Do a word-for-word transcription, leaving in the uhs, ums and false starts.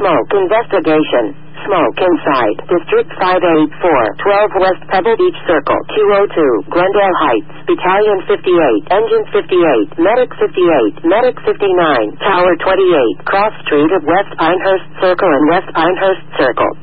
Smoke investigation. Smoke inside. District five eighty-four. twelve West Pebble Beach Circle. two oh two. Glendale Heights. Battalion fifty-eight. Engine fifty-eight. Medic fifty-eight. Medic fifty-nine. Tower twenty-eight. Cross Street of West Pinehurst Circle and West Pinehurst Circle.